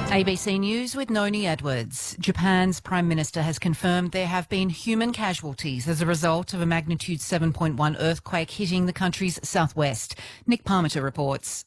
ABC News with Noni Edwards. Japan's Prime Minister has confirmed there have been human casualties as a result of a magnitude 7.1 earthquake hitting the country's southwest. Nick Parmenter reports.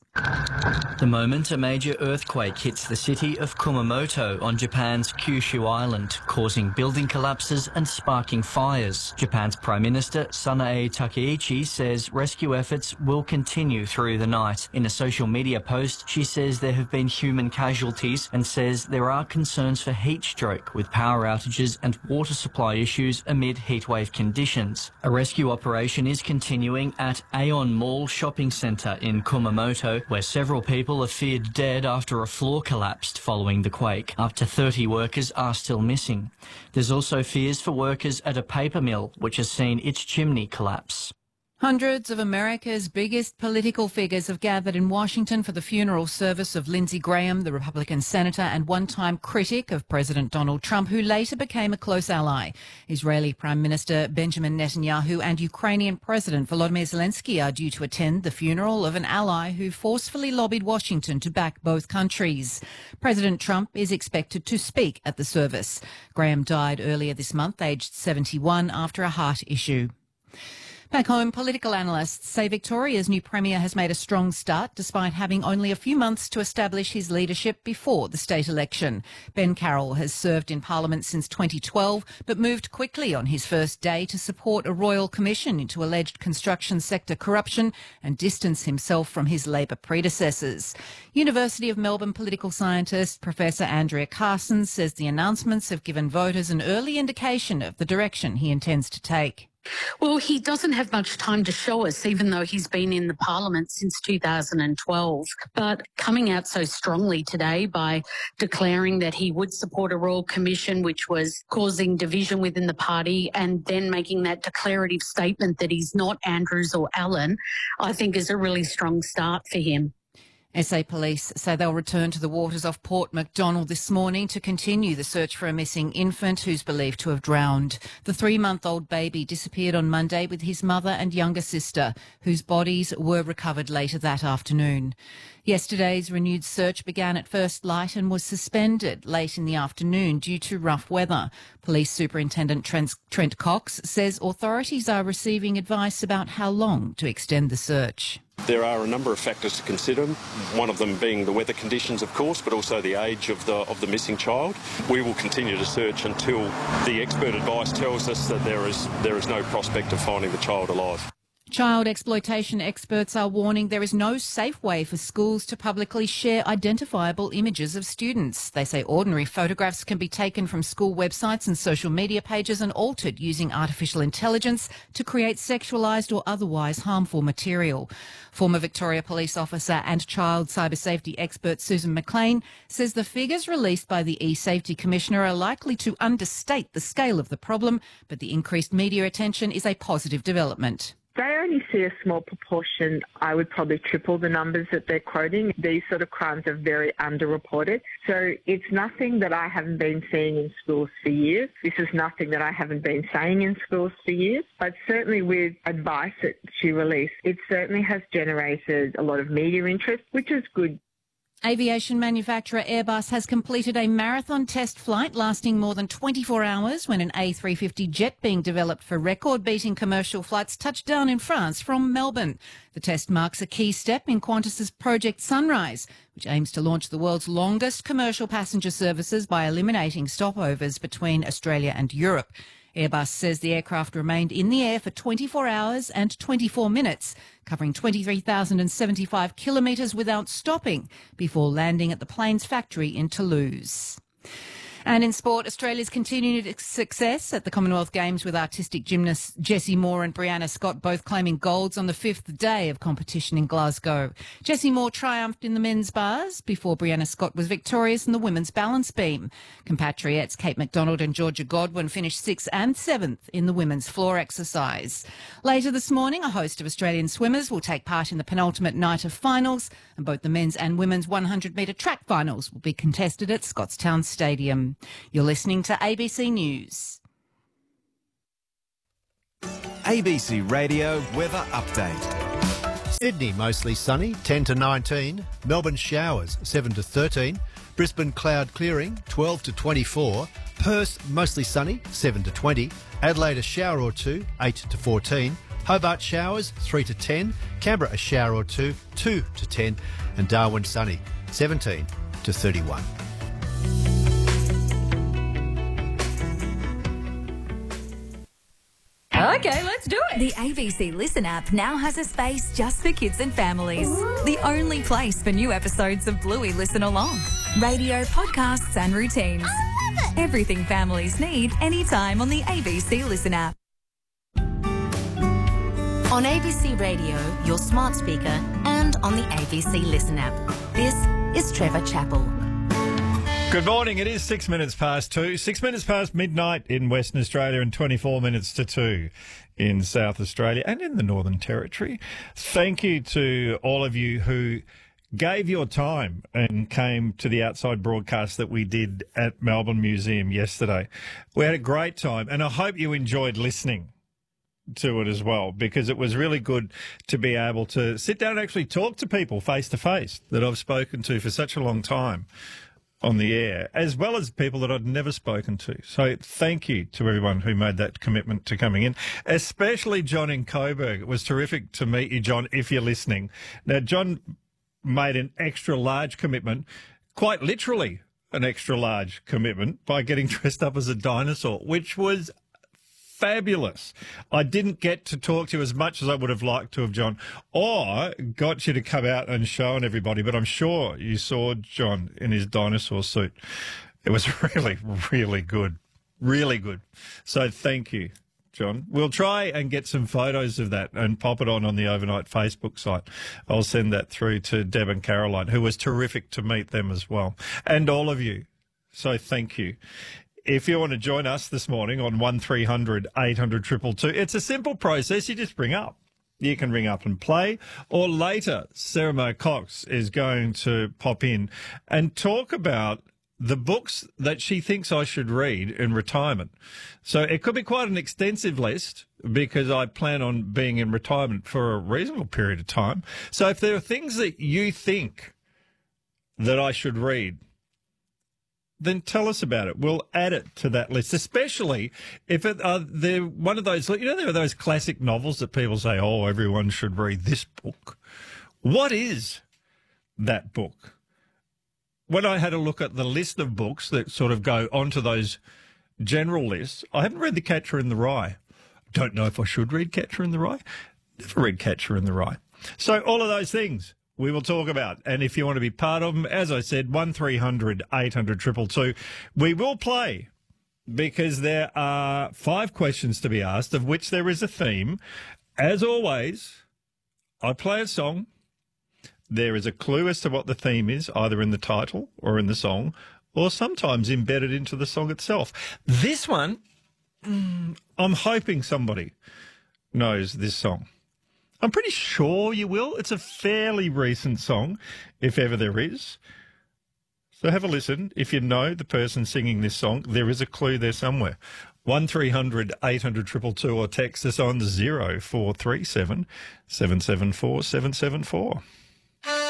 The moment a major earthquake hits the city of Kumamoto on Japan's Kyushu Island, causing building collapses and sparking fires. Japan's Prime Minister Sanae Takaichi says rescue efforts will continue through the night. In a social media post, she says there have been human casualties and says there are concerns for heat stroke with power outages and water supply issues amid heatwave conditions. A rescue operation is continuing at Aeon Mall shopping centre in Kumamoto, where several people are feared dead after a floor collapsed following the quake. Up to 30 workers are still missing. There's also fears for workers at a paper mill, which has seen its chimney collapse. Hundreds of America's biggest political figures have gathered in Washington for the funeral service of Lindsey Graham, the Republican senator and one-time critic of President Donald Trump, who later became a close ally. Israeli Prime Minister Benjamin Netanyahu and Ukrainian President Volodymyr Zelensky are due to attend the funeral of an ally who forcefully lobbied Washington to back both countries. President Trump is expected to speak at the service. Graham died earlier this month, aged 71, after a heart issue. Back home, political analysts say Victoria's new Premier has made a strong start despite having only a few months to establish his leadership before the state election. Ben Carroll has served in Parliament since 2012 but moved quickly on his first day to support a royal commission into alleged construction sector corruption and distance himself from his Labor predecessors. University of Melbourne political scientist Professor Andrea Carson says the announcements have given voters an early indication of the direction he intends to take. Well, he doesn't have much time to show us, even though he's been in the parliament since 2012. But coming out so strongly today by declaring that he would support a royal commission, which was causing division within the party, and then making that declarative statement that he's not Andrews or Allen, I think is a really strong start for him. SA Police say they'll return to the waters off Port MacDonnell this morning to continue the search for a missing infant who's believed to have drowned. The 3-month-old baby disappeared on Monday with his mother and younger sister, whose bodies were recovered later that afternoon. Yesterday's renewed search began at first light and was suspended late in the afternoon due to rough weather. Police Superintendent Trent Cox says authorities are receiving advice about how long to extend the search. There are a number of factors to consider, one of them being the weather conditions, of course, but also the age of the missing child. We will continue to search until the expert advice tells us that there is no prospect of finding the child alive. Child exploitation experts are warning there is no safe way for schools to publicly share identifiable images of students. They say ordinary photographs can be taken from school websites and social media pages and altered using artificial intelligence to create sexualised or otherwise harmful material. Former Victoria Police officer and child cyber safety expert Susan McLean says the figures released by the eSafety Commissioner are likely to understate the scale of the problem, but the increased media attention is a positive development. They only see a small proportion. I would probably triple the numbers that they're quoting. These sort of crimes are very underreported. So it's nothing that I haven't been seeing in schools for years. This is nothing that I haven't been saying in schools for years. But certainly with advice that she released, it certainly has generated a lot of media interest, which is good. Aviation manufacturer Airbus has completed a marathon test flight lasting more than 24 hours when an A350 jet being developed for record-beating commercial flights touched down in France from Melbourne. The test marks a key step in Qantas's Project Sunrise, which aims to launch the world's longest commercial passenger services by eliminating stopovers between Australia and Europe. Airbus says the aircraft remained in the air for 24 hours and 24 minutes, covering 23,075 kilometres without stopping before landing at the plane's factory in Toulouse. And in sport, Australia's continued success at the Commonwealth Games with artistic gymnasts Jessie Moore and Brianna Scott both claiming golds on the 5th day of competition in Glasgow. Jessie Moore triumphed in the men's bars before Brianna Scott was victorious in the women's balance beam. Compatriots Kate McDonald and Georgia Godwin finished 6th and 7th in the women's floor exercise. Later this morning, a host of Australian swimmers will take part in the penultimate night of finals, and both the men's and women's 100-metre track finals will be contested at Scottstown Stadium. You're listening to ABC News. ABC Radio Weather Update. Sydney, mostly sunny, 10 to 19. Melbourne, showers, 7 to 13. Brisbane, cloud clearing, 12 to 24. Perth, mostly sunny, 7 to 20. Adelaide, a shower or two, 8 to 14. Hobart, showers, 3 to 10. Canberra, a shower or two, 2 to 10. And Darwin, sunny, 17 to 31. Okay, let's do it. The ABC Listen app now has a space just for kids and families. Ooh. The only place for new episodes of Bluey Listen Along. Radio, podcasts and routines. I love it. Everything families need anytime on the ABC Listen app. On ABC Radio, your smart speaker, and on the ABC Listen app. This is Trevor Chappell. Good morning. It is 6 minutes past 2. 6 minutes past midnight in Western Australia and 24 minutes to 2 in South Australia and in the Northern Territory. Thank you to all of you who gave your time and came to the outside broadcast that we did at Melbourne Museum yesterday. We had a great time, and I hope you enjoyed listening to it as well, because it was really good to be able to sit down and actually talk to people face to face that I've spoken to for such a long time on the air, as well as people that I'd never spoken to. So thank you to everyone who made that commitment to coming in, especially John in Coburg. It was terrific to meet you, John, if you're listening. Now, John made an extra large commitment, quite literally an extra large commitment, by getting dressed up as a dinosaur, which was fabulous. I didn't get to talk to you as much as I would have liked to have, John, or got you to come out and show on everybody, but I'm sure you saw John in his dinosaur suit. It was really, really good. Really good. So thank you, John. We'll try and get some photos of that and pop it on the Overnight Facebook site. I'll send that through to Deb and Caroline, who was terrific to meet them as well, and all of you. So thank you. If you want to join us this morning on 1300 800 222, it's a simple process. You just ring up. You can ring up and play, or later Sarah Mo Cox is going to pop in and talk about the books that she thinks I should read in retirement. So it could be quite an extensive list, because I plan on being in retirement for a reasonable period of time. So if there are things that you think that I should read, then tell us about it. We'll add it to that list, especially if they're one of those, there are those classic novels that people say, oh, everyone should read this book. What is that book? When I had a look at the list of books that sort of go onto those general lists, I haven't read The Catcher in the Rye. Don't know if I should read Catcher in the Rye. Never read Catcher in the Rye. So all of those things we will talk about. And if you want to be part of them, as I said, 1300 800 222. We will play, because there are 5 questions to be asked, of which there is a theme. As always, I play a song. There is a clue as to what the theme is, either in the title or in the song, or sometimes embedded into the song itself. This one, I'm hoping somebody knows this song. I'm pretty sure you will. It's a fairly recent song, if ever there is. So have a listen. If you know the person singing this song, there is a clue there somewhere. 1300 800 222, or text us on 0437 774 774.